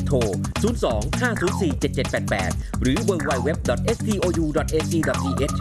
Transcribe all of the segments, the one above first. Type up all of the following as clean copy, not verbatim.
โทร 02-504-7788 หรือ www.stou.ac.th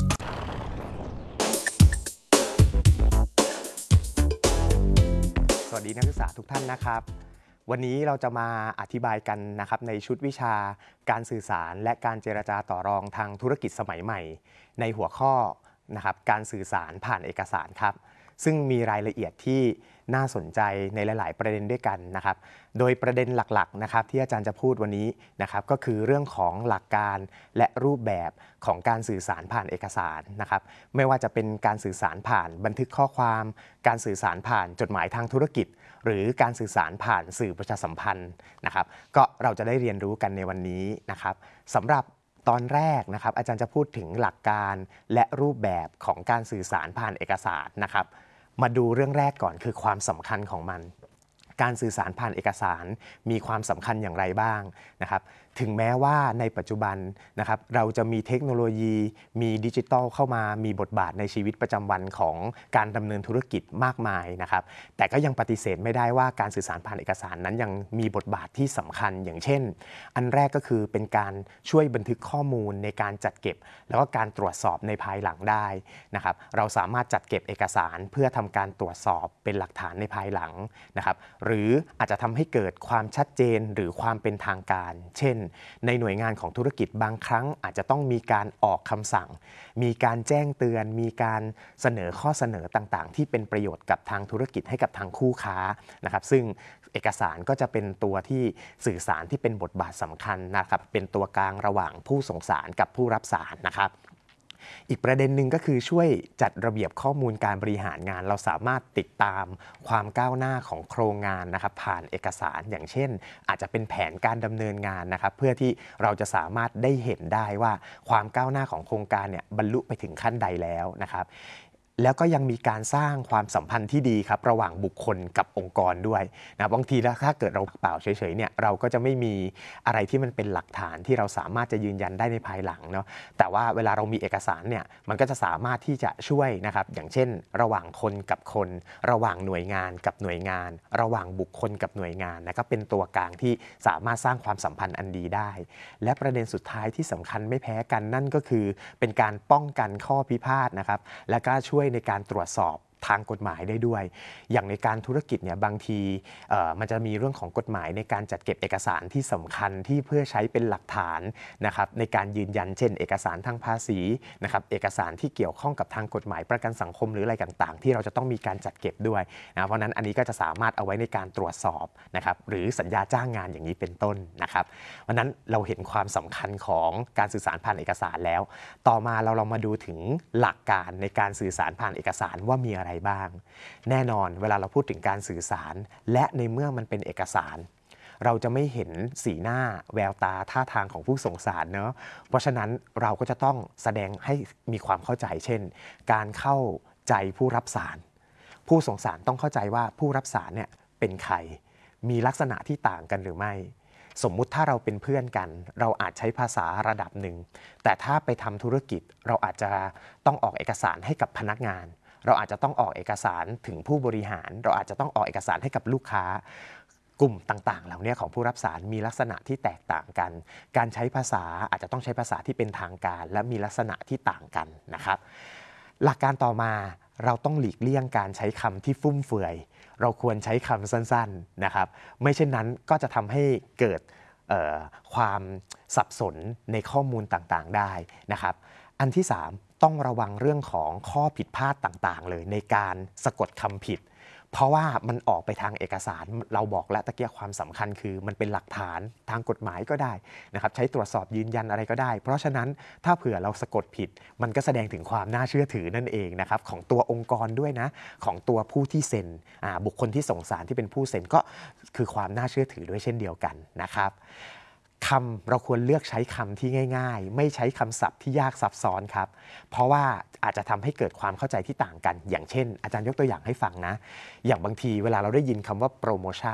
สวัสดีนักศึกษาทุกท่านนะครับวันนี้เราจะมาอธิบายกันนะครับในชุดวิชาการสื่อสารและการเจรจาต่อรองทางธุรกิจสมัยใหม่ในหัวข้อนะครับการสื่อสารผ่านเอกสารครับซึ่งมีรายละเอียดที่น่าสนใจในหลายๆประเด็นด้วยกันนะครับโดยประเด็นหลักๆนะครับที่อาจารย์จะพูดวันนี้นะครับก็คือเรื่องของหลักการและรูปแบบของการสื่อสารผ่านเอกสารนะครับไม่ว่าจะเป็นการสื่อสารผ่านบันทึกข้อความการสื่อสารผ่านจดหมายทางธุรกิจหรือการสื่อสารผ่านสื่อประชาสัมพันธ์นะครับก็เราจะได้เรียนรู้กันในวันนี้นะครับสำหรับตอนแรกนะครับอาจารย์จะพูดถึงหลักการและรูปแบบของการสื่อสารผ่านเอกสารนะครับมาดูเรื่องแรกก่อนคือความสำคัญของมันการสื่อสารผ่านเอกสารมีความสำคัญอย่างไรบ้างนะครับถึงแม้ว่าในปัจจุบันนะครับเราจะมีเทคโนโลยีมีดิจิทัลเข้ามามีบทบาทในชีวิตประจำวันของการดำเนินธุรกิจมากมายนะครับแต่ก็ยังปฏิเสธไม่ได้ว่าการสื่อสารผ่านเอกสารนั้นยังมีบทบาทที่สำคัญอย่างเช่นอันแรกก็คือเป็นการช่วยบันทึกข้อมูลในการจัดเก็บแล้วก็การตรวจสอบในภายหลังได้นะครับเราสามารถจัดเก็บเอกสารเพื่อทำการตรวจสอบเป็นหลักฐานในภายหลังนะครับหรืออาจจะทำให้เกิดความชัดเจนหรือความเป็นทางการเช่นในหน่วยงานของธุรกิจบางครั้งอาจจะต้องมีการออกคำสั่งมีการแจ้งเตือนมีการเสนอข้อเสนอต่างๆที่เป็นประโยชน์กับทางธุรกิจให้กับทางคู่ค้านะครับซึ่งเอกสารก็จะเป็นตัวที่สื่อสารที่เป็นบทบาทสำคัญนะครับเป็นตัวกลางระหว่างผู้ส่งสารกับผู้รับสารนะครับอีกประเด็นหนึ่งก็คือช่วยจัดระเบียบข้อมูลการบริหารงานเราสามารถติดตามความก้าวหน้าของโครงงานนะครับผ่านเอกสารอย่างเช่นอาจจะเป็นแผนการดำเนินงานนะครับเพื่อที่เราจะสามารถได้เห็นได้ว่าความก้าวหน้าของโครงการเนี่ยบรรลุไปถึงขั้นใดแล้วนะครับแล้วก็ยังมีการสร้างความสัมพันธ์ที่ดีครับระหว่างบุคคลกับองค์กรด้วยนะบางทีแล้วถ้าเกิดเราเปล่าเฉยๆเนี่ยเราก็จะไม่มีอะไรที่มันเป็นหลักฐานที่เราสามารถจะยืนยันได้ในภายหลังเนาะแต่ว่าเวลาเรามีเอกสารเนี่ยมันก็จะสามารถที่จะช่วยนะครับอย่างเช่นระหว่างคนกับคนระหว่างหน่วยงานกับหน่วยงานระหว่างบุคคลกับหน่วยงานนะครับเป็นตัวกลางที่สามารถสร้างความสัมพันธ์อันดีได้และประเด็นสุดท้ายที่สำคัญไม่แพ้กันนั่นก็คือเป็นการป้องกันข้อพิพาทนะครับและก็ช่วยในการตรวจสอบทางกฎหมายได้ด้วยอย่างในการธุรกิจเนี่ยบางทีมันจะมีเรื่องของกฎหมายในการจัดเก็บเอกสารที่สำคัญที่เพื่อใช้เป็นหลักฐานนะครับในการยืนยันเช่นเอกสารทางภาษีนะครับเอกสารที่เกี่ยวข้องกับทางกฎหมายประกันสังคมหรืออะไรต่างๆที่เราจะต้องมีการจัดเก็บด้วยนะเพราะนั้นอันนี้ก็จะสามารถเอาไว้ในการตรวจสอบนะครับหรือสัญญาจ้างงานอย่างนี้เป็นต้นนะครับเพราะนั้นเราเห็นความสำคัญของการสื่อสารผ่านเอกสารแล้วต่อมาเราลองมาดูถึงหลักการในการสื่อสารผ่านเอกสารว่ามีอะไรบ้างแน่นอนเวลาเราพูดถึงการสื่อสารและในเมื่อมันเป็นเอกสารเราจะไม่เห็นสีหน้าแววตาท่าทางของผู้ส่งสารเนาะเพราะฉะนั้นเราก็จะต้องแสดงให้มีความเข้าใจเช่นการเข้าใจผู้รับสารผู้ส่งสารต้องเข้าใจว่าผู้รับสารเนี่ยเป็นใครมีลักษณะที่ต่างกันหรือไม่สมมุติถ้าเราเป็นเพื่อนกันเราอาจใช้ภาษาระดับหนึ่งแต่ถ้าไปทำธุรกิจเราอาจจะต้องออกเอกสารให้กับพนักงานเราอาจจะต้องออกเอกสารถึงผู้บริหารเราอาจจะต้องออกเอกสารให้กับลูกค้ากลุ่มต่างๆเหล่านี้ของผู้รับสารมีลักษณะที่แตกต่างกันการใช้ภาษาอาจจะต้องใช้ภาษาที่เป็นทางการและมีลักษณะที่ต่างกันนะครับหลักการต่อมาเราต้องหลีกเลี่ยงการใช้คำที่ฟุ่มเฟือยเราควรใช้คำสั้นๆนะครับไม่เช่นนั้นก็จะทำให้เกิดความสับสนในข้อมูลต่างๆได้นะครับอันที่3ต้องระวังเรื่องของข้อผิดพลาดต่างๆเลยในการสะกดคำผิดเพราะว่ามันออกไปทางเอกสารเราบอกแล้วตะเกียบความสำคัญคือมันเป็นหลักฐานทางกฎหมายก็ได้นะครับใช้ตรวจสอบยืนยันอะไรก็ได้เพราะฉะนั้นถ้าเผื่อเราสะกดผิดมันก็แสดงถึงความน่าเชื่อถือนั่นเองนะครับของตัวองค์กรด้วยนะของตัวผู้ที่เซ็นบุคคลที่ส่งสารที่เป็นผู้เซ็นก็คือความน่าเชื่อถือด้วยเช่นเดียวกันนะครับคำเราควรเลือกใช้คำที่ง่ายๆไม่ใช้คำศัพท์ที่ยากซับซ้อนครับเพราะว่าอาจจะทำให้เกิดความเข้าใจที่ต่างกันอย่างเช่นอาจารย์ยกตัวอย่างให้ฟังนะอย่างบางทีเวลาเราได้ยินคำว่าโปรโมชั่น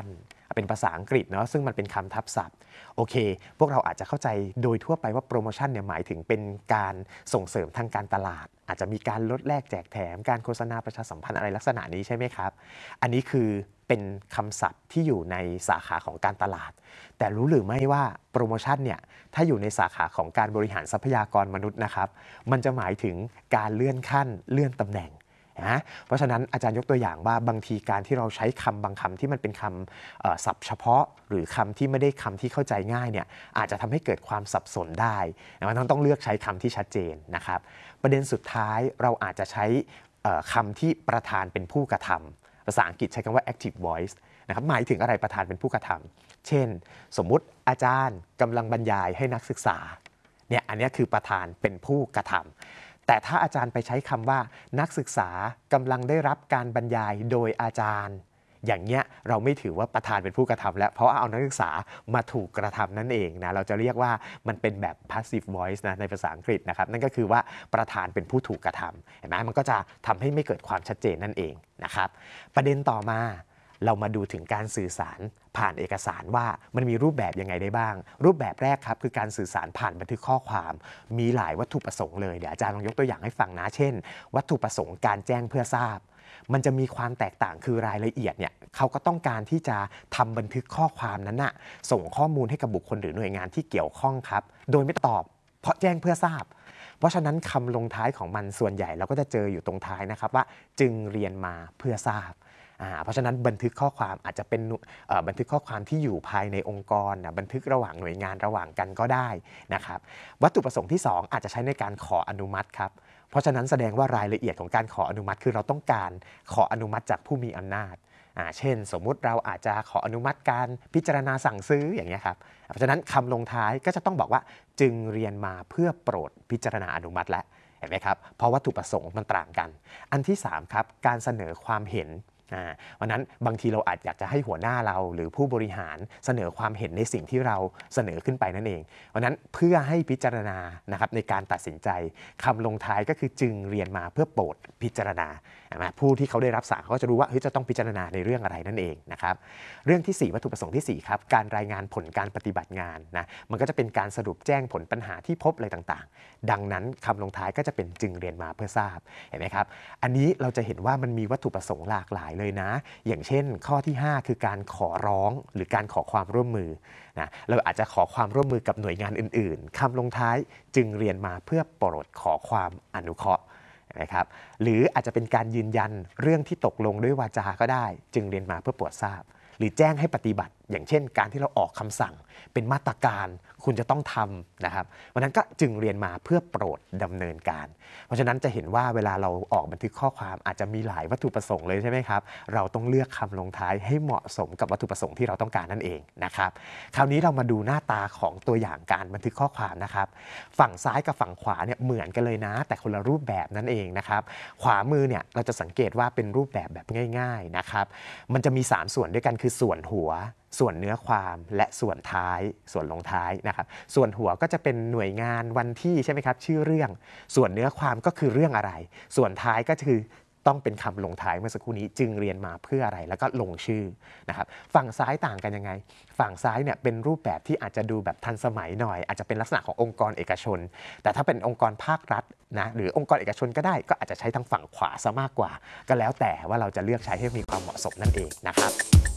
เป็นภาษาอังกฤษเนาะซึ่งมันเป็นคำทับศัพท์โอเคพวกเราอาจจะเข้าใจโดยทั่วไปว่าโปรโมชั่นเนี่ยหมายถึงเป็นการส่งเสริมทางการตลาดอาจจะมีการลดแลกแจกแถมการโฆษณาประชาสัมพันธ์อะไรลักษณะนี้ใช่ไหมครับอันนี้คือเป็นคำศัพท์ที่อยู่ในสาขาของการตลาดแต่รู้หรือไม่ว่าโปรโมชั่นเนี่ยถ้าอยู่ในสาขาของการบริหารทรัพยากรมนุษย์นะครับมันจะหมายถึงการเลื่อนขั้นเลื่อนตำแหน่งนะเพราะฉะนั้นอาจารย์ยกตัวอย่างว่าบางทีการที่เราใช้คำบางคำที่มันเป็นคำศัพท์เฉพาะหรือคำที่ไม่ได้คำที่เข้าใจง่ายเนี่ยอาจจะทำให้เกิดความสับสนได้มันต้องเลือกใช้คำที่ชัดเจนนะครับประเด็นสุดท้ายเราอาจจะใช้คำที่ประธานเป็นผู้กระทำภาษาอังกฤษใช้คำว่า active voice นะครับหมายถึงอะไรประธานเป็นผู้กระทำเช่นสมมุติอาจารย์กำลังบรรยายให้นักศึกษาเนี่ยอันนี้คือประธานเป็นผู้กระทำแต่ถ้าอาจารย์ไปใช้คำว่านักศึกษากำลังได้รับการบรรยายโดยอาจารย์อย่างเงี้ยเราไม่ถือว่าประธานเป็นผู้กระทำแล้วเพราะเอานักศึกษามาถูกกระทำนั่นเองนะเราจะเรียกว่ามันเป็นแบบ passive voice นะในภาษาอังกฤษนะครับนั่นก็คือว่าประธานเป็นผู้ถูกกระทำเห็นไหมมันก็จะทำให้ไม่เกิดความชัดเจนนั่นเองนะครับประเด็นต่อมาเรามาดูถึงการสื่อสารผ่านเอกสารว่ามันมีรูปแบบยังไงได้บ้างรูปแบบแรกครับคือการสื่อสารผ่านบันทึกข้อความมีหลายวัตถุประสงค์เลยเดี๋ยวอาจารย์ลองยกตัวอย่างให้ฟังนะเช่นวัตถุประสงค์การแจ้งเพื่อทราบมันจะมีความแตกต่างคือรายละเอียดเนี่ยเขาก็ต้องการที่จะทำบันทึกข้อความนั้นน่ะส่งข้อมูลให้กับบุคคลหรือหน่วยงานที่เกี่ยวข้องครับโดยไม่ตอบเพราะแจ้งเพื่อทราบเพราะฉะนั้นคำลงท้ายของมันส่วนใหญ่เราก็จะเจออยู่ตรงท้ายนะครับว่าจึงเรียนมาเพื่อทราบเพราะฉะนั้นบันทึกข้อความอาจจะเป็นบันทึกข้อความที่อยู่ภายในองค์กรบันทึกระหว่างหน่วยงานระหว่างกันก็ได้นะครับวัตถุประสงค์ที่2อาจจะใช้ในการขออนุมัติครับเพราะฉะนั้นแสดงว่ารายละเอียดของการขออนุมัติคือเราต้องการขออนุมัติจากผู้มีอำนาจเช่นสมมุติเราอาจจะขออนุมัติการพิจารณาสั่งซื้ออย่างนี้ครับเพราะฉะนั้นคำลงท้ายก็จะต้องบอกว่าจึงเรียนมาเพื่อโปรดพิจารณาอนุมัติและเห็นไหมครับเพราะวัตถุประสงค์มันต่างกันอันที่3ครับการเสนอความเห็นวันนั้นบางทีเราอาจอยากจะให้หัวหน้าเราหรือผู้บริหารเสนอความเห็นในสิ่งที่เราเสนอขึ้นไปนั่นเองวันนั้นเพื่อให้พิจารณานะครับในการตัดสินใจคำลงท้ายก็คือจึงเรียนมาเพื่อโปรดพิจารณาผู้ที่เขาได้รับสั่งเขาก็จะรู้ว่าจะต้องพิจารณาในเรื่องอะไรนั่นเองนะครับเรื่องที่4วัตถุประสงค์ที่4ครับการรายงานผลการปฏิบัติงานนะมันก็จะเป็นการสรุปแจ้งผลปัญหาที่พบอะไรต่างๆดังนั้นคำลงท้ายก็จะเป็นจึงเรียนมาเพื่อทราบเห็นไหมครับอันนี้เราจะเห็นว่ามันมีวัตถุประสงค์หลากหลายเลยนะอย่างเช่นข้อที่5คือการขอร้องหรือการขอความร่วมมือนะเราอาจจะขอความร่วมมือกับหน่วยงานอื่นๆคำลงท้ายจึงเรียนมาเพื่อโปรดขอความอนุเคราะห์นะครับหรืออาจจะเป็นการยืนยันเรื่องที่ตกลงด้วยวาจาก็ได้จึงเรียนมาเพื่อโปรดทราบหรือแจ้งให้ปฏิบัติอย่างเช่นการที่เราออกคำสั่งเป็นมาตรการคุณจะต้องทำนะครับวันนั้นก็จึงเรียนมาเพื่อโปรดดำเนินการเพราะฉะนั้นจะเห็นว่าเวลาเราออกบันทึกข้อความอาจจะมีหลายวัตถุประสงค์เลยใช่ไหมครับเราต้องเลือกคำลงท้ายให้เหมาะสมกับวัตถุประสงค์ที่เราต้องการนั่นเองนะครับคราวนี้เรามาดูหน้าตาของตัวอย่างการบันทึกข้อความนะครับฝั่งซ้ายกับฝั่งขวาเนี่ยเหมือนกันเลยนะแต่คนละรูปแบบนั่นเองนะครับขวามือเนี่ยเราจะสังเกตว่าเป็นรูปแบบง่ายๆนะครับมันจะมี3ส่วนด้วยกันคือส่วนหัวส่วนเนื้อความและส่วนท้ายส่วนลงท้ายนะครับส่วนหัวก็จะเป็นหน่วยงานวันที่ใช่ไหมครับชื่อเรื่องส่วนเนื้อความก็คือเรื่องอะไรส่วนท้ายก็คือต้องเป็นคำลงท้ายเมื่อสักครู่นี้จึงเรียนมาเพื่ออะไรแล้วก็ลงชื่อนะครับฝั่งซ้ายต่างกันยังไงฝั่งซ้ายเนี่ยเป็นรูปแบบที่อาจจะดูแบบทันสมัยหน่อยอาจจะเป็นลักษณะขององค์กรเอกชนแต่ถ้าเป็นองค์กรภาครัฐนะหรือองค์กรเอกชนก็ได้ก็อาจจะใช้ทางฝั่งขวาซะมากกว่าก็แล้วแต่ว่าเราจะเลือกใช้ให้มีความเหมาะสมนั่นเองนะครับ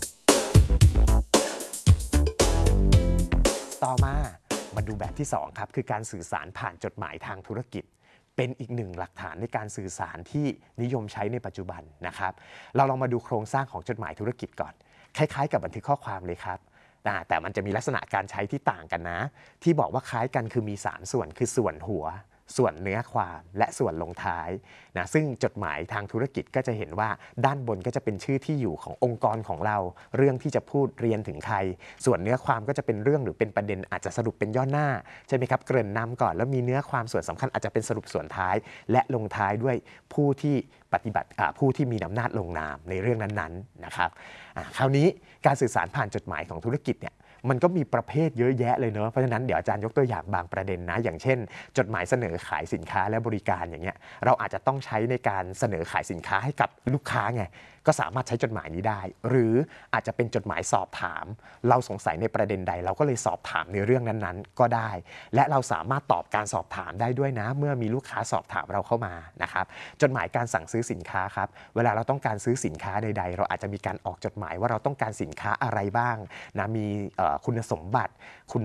ต่อมาดูแบบที่2ครับคือการสื่อสารผ่านจดหมายทางธุรกิจเป็นอีกหนึ่งหลักฐานในการสื่อสารที่นิยมใช้ในปัจจุบันนะครับเราลองมาดูโครงสร้างของจดหมายธุรกิจก่อนคล้ายๆกับบันทึกข้อความเลยครับแต่มันจะมีลักษณะการใช้ที่ต่างกันนะที่บอกว่าคล้ายกันคือมี3ส่วนคือส่วนหัวส่วนเนื้อความและส่วนลงท้ายนะซึ่งจดหมายทางธุรกิจก็จะเห็นว่าด้านบนก็จะเป็นชื่อที่อยู่ขององค์กรของเราเรื่องที่จะพูดเรียนถึงใครส่วนเนื้อความก็จะเป็นเรื่องหรือเป็นประเด็นอาจจะสรุปเป็นย่อหน้าใช่ไหมครับเกริ่นนำก่อนแล้วมีเนื้อความส่วนสำคัญอาจจะเป็นสรุปส่วนท้ายและลงท้ายด้วยผู้ที่ปฏิบัติผู้ที่มีอำนาจลงนามในเรื่องนั้นๆนะครับคราวนี้การสื่อสารผ่านจดหมายของธุรกิจเนี่ยมันก็มีประเภทเยอะแยะเลยเนอะเพราะฉะนั้นเดี๋ยวอาจารย์ยกตัวอย่างบางประเด็นนะอย่างเช่นจดหมายเสนอขายสินค้าและบริการอย่างเงี้ยเราอาจจะต้องใช้ในการเสนอขายสินค้าให้กับลูกค้าไงก็สามารถใช้จดหมายนี้ได้หรืออาจจะเป็นจดหมายสอบถามเราสงสัยในประเด็นใดเราก็เลยสอบถามในเรื่องนั้นๆก็ได้และเราสามารถตอบการสอบถามได้ด้วยนะเมื่อมีลูกค้าสอบถามเราเข้ามานะครับจดหมายการสั่งซื้อสินค้าครับเวลาเราต้องการซื้อสินค้าใดๆเราอาจจะมีการออกจดหมายว่าเราต้องการสินค้าอะไรบ้างนะมีคุณสมบัติ